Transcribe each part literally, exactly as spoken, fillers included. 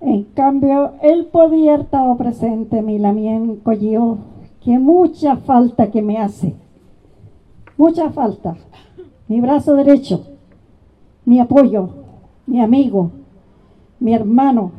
En cambio, él podía haber estado presente, Milamien Collio, que mucha falta que me hace. Mucha falta. Mi brazo derecho, mi apoyo, mi amigo, mi hermano,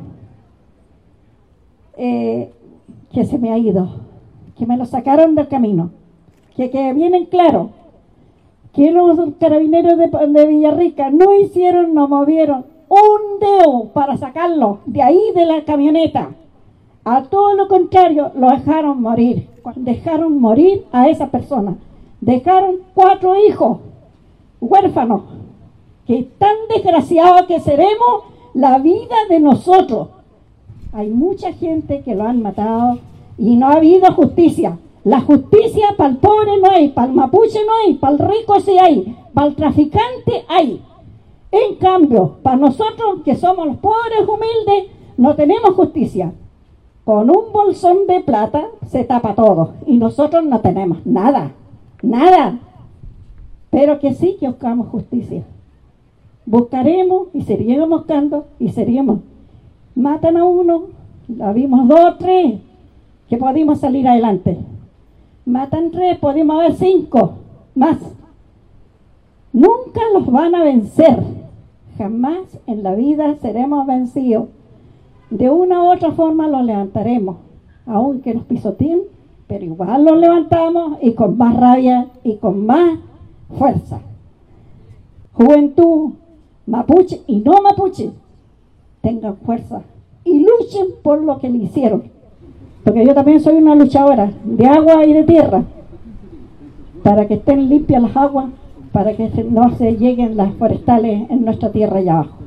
eh, que se me ha ido, que me lo sacaron del camino, que, que vienen claro, que los carabineros de, de Villarrica no hicieron, no movieron un dedo para sacarlo de ahí de la camioneta. A todo lo contrario, lo dejaron morir, dejaron morir a esa persona, dejaron cuatro hijos huérfanos, que tan desgraciados que seremos la vida de nosotros. Hay mucha gente que lo han matado y no ha habido justicia. La justicia para el pobre no hay, para el mapuche no hay, para el rico sí hay, para el traficante hay. En cambio, para nosotros que somos los pobres humildes, no tenemos justicia. Con un bolsón de plata se tapa todo y nosotros no tenemos nada, nada. Pero que sí que buscamos justicia. Buscaremos y seguiremos buscando y seguiremos. Matan a uno, la vimos dos o tres, que pudimos salir adelante. Matan tres, podemos haber cinco, más. Nunca los van a vencer. Jamás en la vida seremos vencidos. De una u otra forma los levantaremos, aunque nos pisoteen, pero igual los levantamos y con más rabia y con más fuerza. Juventud, mapuche y no mapuche, tengan fuerza y luchen por lo que le hicieron. Porque yo también soy una luchadora de agua y de tierra, para que estén limpias las aguas, para que no se lleguen las forestales en nuestra tierra allá abajo.